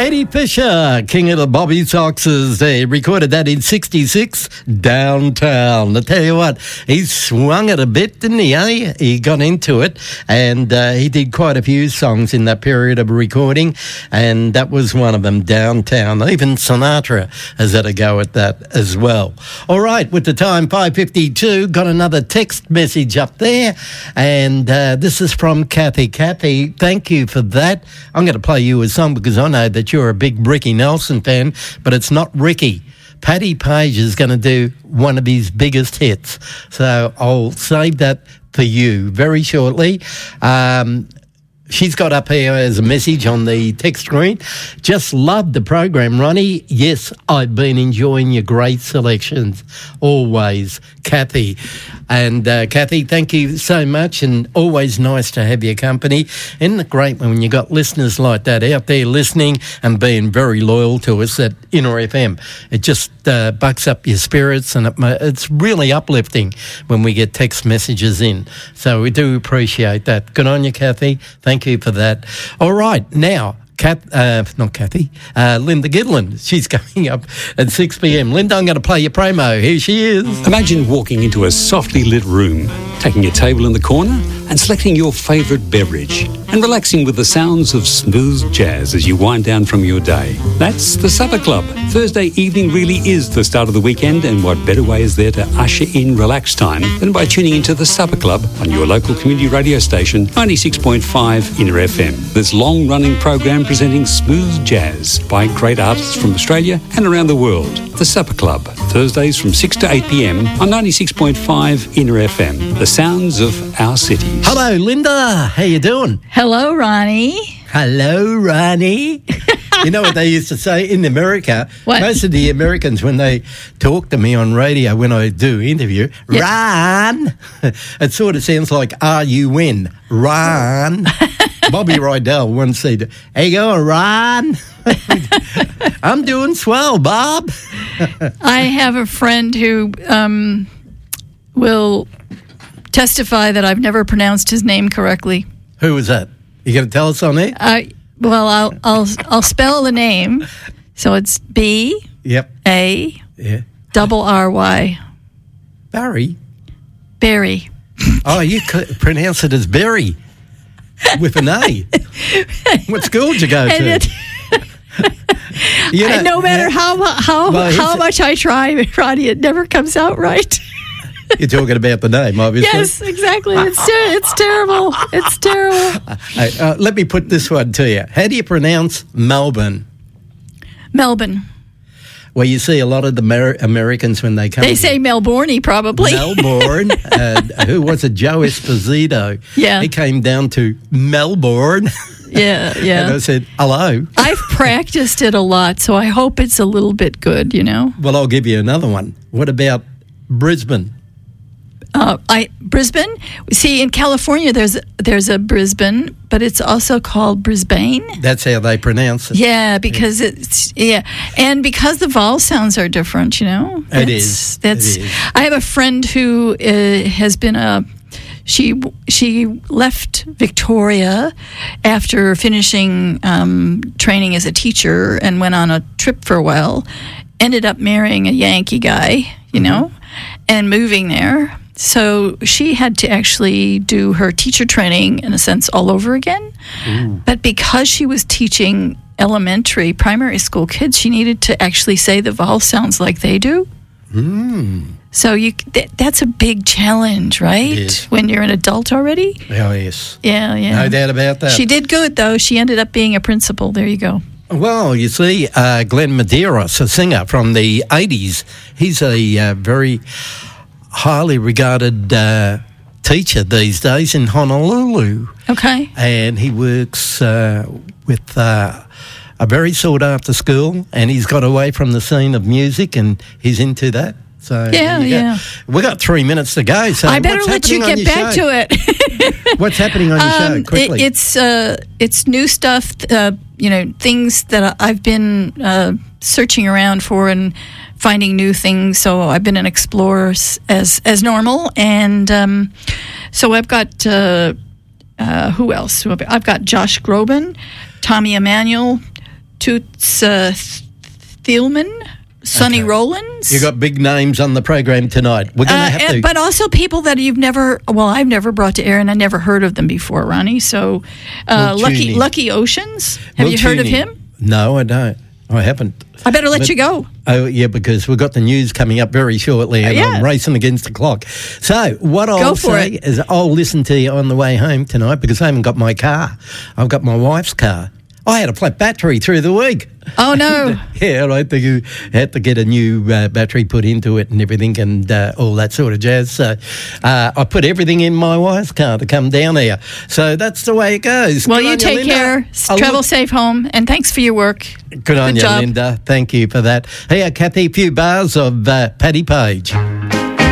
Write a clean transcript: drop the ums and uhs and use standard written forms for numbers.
Eddie Fisher, King of the Bobby Soxes. They recorded that in 66, Downtown. I tell you what, he swung it a bit, didn't he, eh? He got into it, and he did quite a few songs in that period of recording, and that was one of them, Downtown. Even Sinatra has had a go at that as well. All right, with the time, 5:52, got another text message up there, and this is from Kathy. Kathy, thank you for that. I'm going to play you a song because I know that you're a big Ricky Nelson fan, but it's not Ricky. Paddy Page is going to do one of his biggest hits. So I'll save that for you very shortly. She's got up here as a message on the text screen. Just love the program, Ronnie. Yes, I've been enjoying your great selections. Always, Kathy. And Kathy, thank you so much, and always nice to have your company. Isn't it great when you got listeners like that out there listening and being very loyal to us at Inner FM? It just bucks up your spirits, and it's really uplifting when we get text messages in. So we do appreciate that. Good on you, Kathy. Thank you for that. All right, now, Linda Gitlin. She's coming up at 6 p.m. Linda, I'm going to play your promo. Here she is. Imagine walking into a softly lit room, taking a table in the corner and selecting your favourite beverage and relaxing with the sounds of smooth jazz as you wind down from your day. That's the Supper Club. Thursday evening really is the start of the weekend, and what better way is there to usher in relaxed time than by tuning into the Supper Club on your local community radio station, 96.5 Inner FM. This long-running program presenting smooth jazz by great artists from Australia and around the world. The Supper Club, Thursdays from 6 to 8 p.m. on 96.5 Inner FM. The sounds of our city. Hello, Linda. How you doing? Hello, Ronnie. Hello, Ronnie. You know what they used to say in America? What? Most of the Americans, when they talk to me on radio, when I do interview, Ron, it sort of sounds like R-U-N, Ron. Bobby Rydell once said, "How you going, Ron?" I'm doing swell, Bob. I have a friend who will testify that I've never pronounced his name correctly. Who was that? You going to tell us on there? Well, I'll spell the name. So it's B. Yep. A. Yeah. Double R-Y. Barry. Berry. Oh, you pronounce it as Berry with an A. What school did you go to? No matter how much I try, Ronnie, it never comes out right. You're talking about the name, obviously. Yes, exactly. It's terrible. It's terrible. Let me put this one to you. How do you pronounce Melbourne? Melbourne. Well, you see a lot of the Americans when they come. They say Melbourne, probably. Melbourne. Who was it? Joe Esposito. Yeah. He came down to Melbourne. Yeah. And I said, hello. I've practiced it a lot, so I hope it's a little bit good, you know. Well, I'll give you another one. What about Brisbane? Brisbane. See, in California, there's a Brisbane, but it's also called Brisbane. That's how they pronounce it. Yeah, because and because the vowel sounds are different, you know. It is. I have a friend who has been She left Victoria after finishing training as a teacher and went on a trip for a while. Ended up marrying a Yankee guy, you know, and moving there. So she had to actually do her teacher training, in a sense, all over again. Ooh. But because she was teaching primary school kids, she needed to actually say the vowel sounds like they do. So that's a big challenge, right? When you're an adult already. Oh, yes. Yeah. No doubt about that. She did good, though. She ended up being a principal. There you go. Well, you see, Glenn Medeiros, a singer from the 80s, he's a very highly regarded teacher these days in Honolulu. Okay. And he works with a very sought-after school, and he's got away from the scene of music, and he's into that. So yeah. We got 3 minutes to go. So I better let you get back to it. What's happening on your show? Quickly. It's new stuff. Things that I've been searching around for and finding new things. So I've been an explorer as normal, and so I've got who else? I've got Josh Groban, Tommy Emmanuel, Toots Thielman, Sonny Rollins. You got big names on the program tonight. We're going to have to. But also people that I've never brought to air, and I never heard of them before, Ronnie. So, Lucky Oceans. Have you heard of him? No, I don't. I haven't. I better let you go. Oh, yeah, because we've got the news coming up very shortly, and I'm racing against the clock. So what I'll say is I'll listen to you on the way home tonight because I haven't got my car. I've got my wife's car. I had a flat battery through the week. Oh, no. Yeah, I think you had to get a new battery put into it and everything and all that sort of jazz. So I put everything in my wife's car to come down here. So that's the way it goes. Well, you take care. Travel safe home. And thanks for your work. Good on you, Linda. Thank you for that. Here, Kathy, a few bars of Paddy Page.